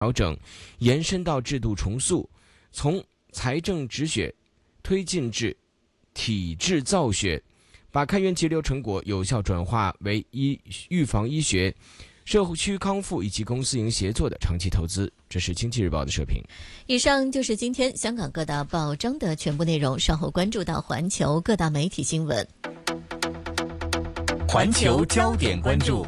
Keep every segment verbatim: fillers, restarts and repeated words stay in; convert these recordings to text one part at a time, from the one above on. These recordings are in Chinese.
调整，延伸到制度重塑，从财政止血推进至体制造血，把开源节流成果有效转化为医预防医学、社区康复以及公私营协作的长期投资。这是经济日报的社评。 以上就是今天香港各大报章的全部内容，稍后关注到环球各大媒体新闻。 环球焦点关注。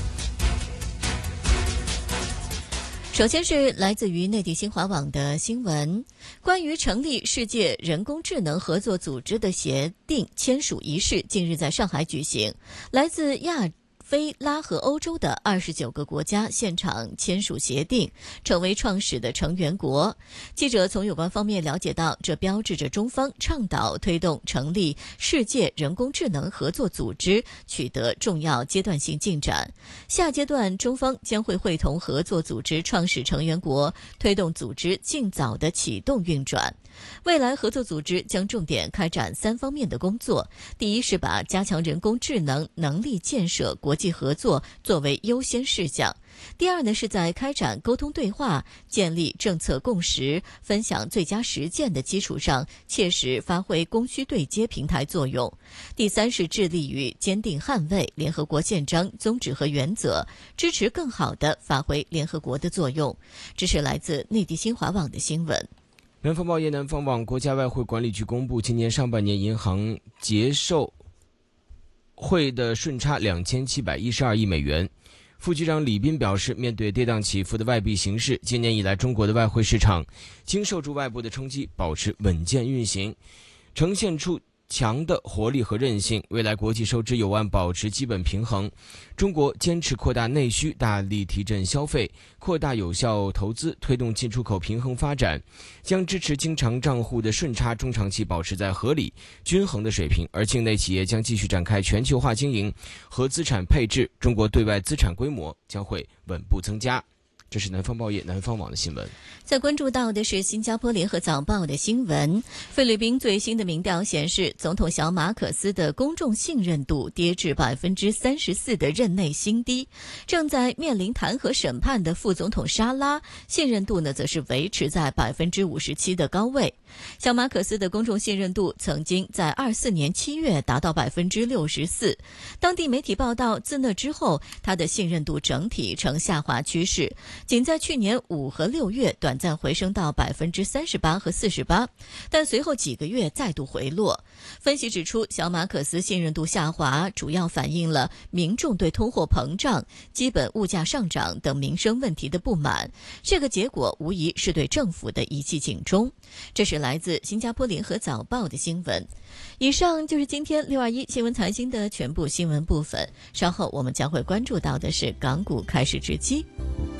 首先是来自于内地新华网的新闻，关于成立世界人工智能合作组织的协定签署仪式近日在上海举行，来自亚非拉和欧洲的二十九个国家现场签署协定，成为创始的成员国。记者从有关方面了解到，这标志着中方倡导推动成立世界人工智能合作组织取得重要阶段性进展。下阶段，中方将会会同合作组织创始成员国，推动组织尽早的启动运转。未来合作组织将重点开展三方面的工作，第一是把加强人工智能能力建设国际合作作为优先事项，第二呢是在开展沟通对话、建立政策共识、分享最佳实践的基础上，切实发挥供需对接平台作用，第三是致力于坚定捍卫联合国宪章宗旨和原则，支持更好地发挥联合国的作用。这是来自内地新华网的新闻。 南方报业南方网，国家外汇管理局公布，今年上半年银行结售汇的顺差两千七百一十二亿美元。副局长李斌表示，面对跌宕起伏的外币形势，今年以来中国的外汇市场经受住外部的冲击，保持稳健运行，呈现出强的活力和韧性，未来国际收支有望保持基本平衡。中国坚持扩大内需，大力提振消费，扩大有效投资，推动进出口平衡发展，将支持经常账户的顺差中长期保持在合理均衡的水平。而境内企业将继续展开全球化经营和资产配置，中国对外资产规模将会稳步增加。这是南方报业南方网的新闻。 再关注到的是新加坡联合早报的新闻，菲律宾最新的民调显示，总统小马可斯的公众信任度跌至百分之三十四的任内新低，正在面临弹劾审判的副总统沙拉信任度呢，则是维持在百分之五十七的高位。小马可斯的公众信任度曾经在二四年七月达到百分之六十四，当地媒体报道，自那之后，他的信任度整体呈下滑趋势。仅在去年五和六月短暂回升到百分之三十八和四十八，但随后几个月再度回落。分析指出，小马可斯信任度下滑，主要反映了民众对通货膨胀、基本物价上涨等民生问题的不满。这个结果无疑是对政府的一记警钟。这是来自新加坡联合早报的新闻。以上就是今天六二一新闻财经的全部新闻部分。稍后我们将会关注到的是港股开市之机。